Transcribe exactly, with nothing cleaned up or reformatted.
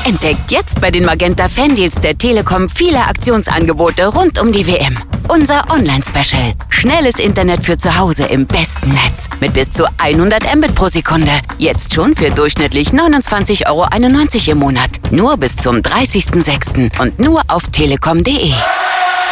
Entdeckt jetzt bei den Magenta Fandeals der Telekom viele Aktionsangebote rund um die W M. Unser Online-Special. Schnelles Internet für zu Hause im besten Netz. Mit bis zu hundert Mbit pro Sekunde. Jetzt schon für durchschnittlich neunundzwanzig Euro einundneunzig im Monat. Nur bis zum dreißigsten sechsten und nur auf telekom punkt de.